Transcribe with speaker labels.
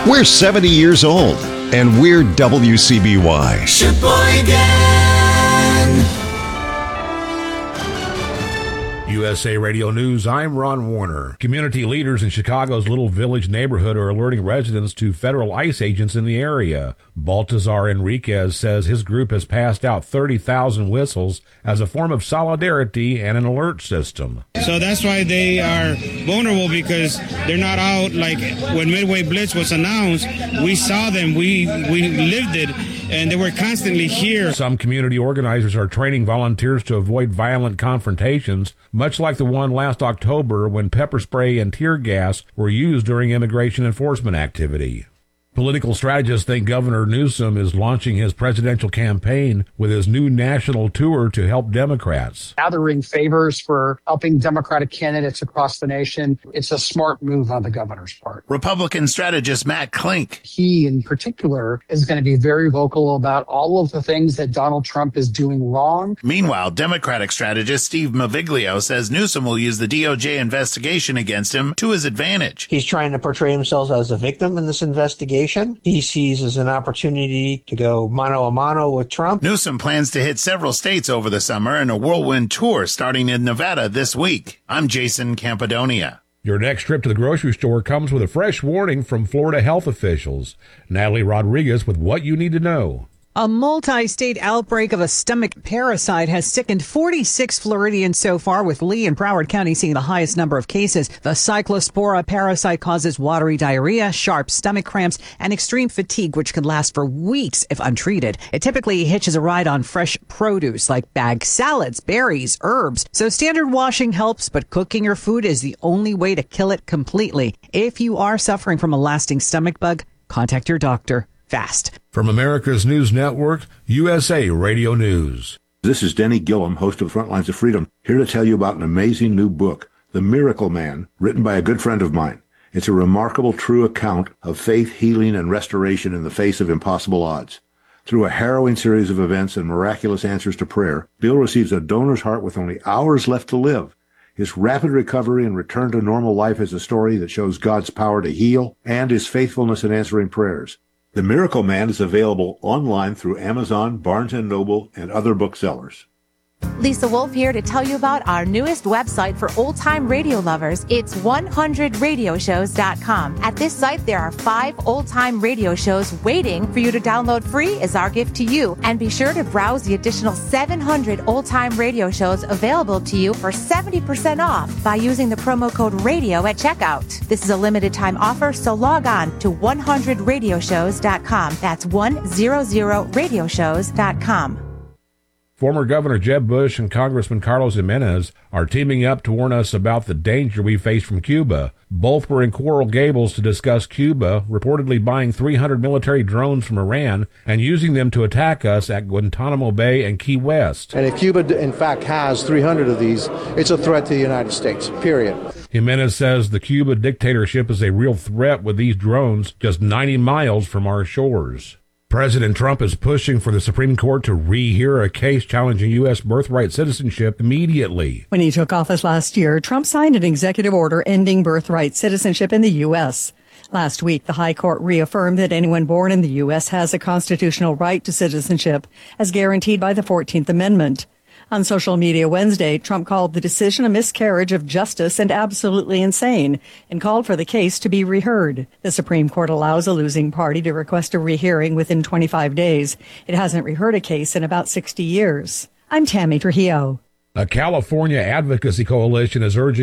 Speaker 1: We're 70 years old, and we're WCBY.
Speaker 2: Sheboygan.
Speaker 3: USA Radio News, I'm Ron Warner. Community leaders in Chicago's Little Village neighborhood are alerting residents to federal ICE agents in the area. Baltazar Enriquez says his group has passed out 30,000 whistles as a form of solidarity and an alert system.
Speaker 4: So that's why they are vulnerable, because they're not out. Like when Midway Blitz was announced, we saw them, we lived it, and they were constantly here.
Speaker 3: Some community organizers are training volunteers to avoid violent confrontations, much like the one last October when pepper spray and tear gas were used during immigration enforcement activity. Political strategists think Governor Newsom is launching his presidential campaign with his new national tour to help Democrats.
Speaker 5: Gathering favors for helping Democratic candidates across the nation. It's a smart move on the governor's part.
Speaker 6: Republican strategist Matt Klink.
Speaker 5: He, in particular, is going to be very vocal about all of the things that Donald Trump is doing wrong.
Speaker 6: Meanwhile, Democratic strategist Steve Maviglio says Newsom will use the DOJ investigation against him to his advantage.
Speaker 7: He's trying to portray himself as a victim in this investigation. He sees as an opportunity to go mano a mano with Trump.
Speaker 6: Newsom plans to hit several states over the summer in a whirlwind tour starting in Nevada this week. I'm Jason Campidonia.
Speaker 3: Your next trip to the grocery store comes with a fresh warning from Florida health officials. Natalie Rodriguez with what you need to know.
Speaker 8: A multi-state outbreak of a stomach parasite has sickened 46 Floridians so far, with Lee and Broward County seeing the highest number of cases. The Cyclospora parasite causes watery diarrhea, sharp stomach cramps, and extreme fatigue, which can last for weeks if untreated. It typically hitches a ride on fresh produce like bagged salads, berries, herbs. So standard washing helps, but cooking your food is the only way to kill it completely. If you are suffering from a lasting stomach bug, contact your doctor fast.
Speaker 3: From America's News Network, USA Radio News.
Speaker 9: This is Denny Gillum, host of Frontlines of Freedom, here to tell you about an amazing new book, The Miracle Man, written by a good friend of mine. It's a remarkable, true account of faith, healing, and restoration in the face of impossible odds. Through a harrowing series of events and miraculous answers to prayer, Bill receives a donor's heart with only hours left to live. His rapid recovery and return to normal life is a story that shows God's power to heal and his faithfulness in answering prayers. The Miracle Man is available online through Amazon, Barnes & Noble, and other booksellers.
Speaker 10: Lisa Wolf here to tell you about our newest website for old-time radio lovers. It's 100radioshows.com. At this site, there are 5 old-time radio shows waiting for you to download free as our gift to you. And be sure to browse the additional 700 old-time radio shows available to you for 70% off by using the promo code RADIO at checkout. This is a limited-time offer, so log on to 100radioshows.com. That's 100radioshows.com.
Speaker 3: Former Governor Jeb Bush and Congressman Carlos Jimenez are teaming up to warn us about the danger we face from Cuba. Both were in Coral Gables to discuss Cuba, reportedly buying 300 military drones from Iran and using them to attack us at Guantanamo Bay and Key West.
Speaker 11: And if Cuba, in fact, has 300 of these, it's a threat to the United States, period.
Speaker 3: Jimenez says the Cuba dictatorship is a real threat with these drones just 90 miles from our shores. President Trump is pushing for the Supreme Court to rehear a case challenging U.S. birthright citizenship immediately.
Speaker 12: When he took office last year, Trump signed an executive order ending birthright citizenship in the U.S. Last week, the High Court reaffirmed that anyone born in the U.S. has a constitutional right to citizenship, as guaranteed by the 14th Amendment. On social media Wednesday, Trump called the decision a miscarriage of justice and absolutely insane, and called for the case to be reheard. The Supreme Court allows a losing party to request a rehearing within 25 days. It hasn't reheard a case in about 60 years. I'm Tammy Trujillo.
Speaker 3: A California advocacy coalition is urging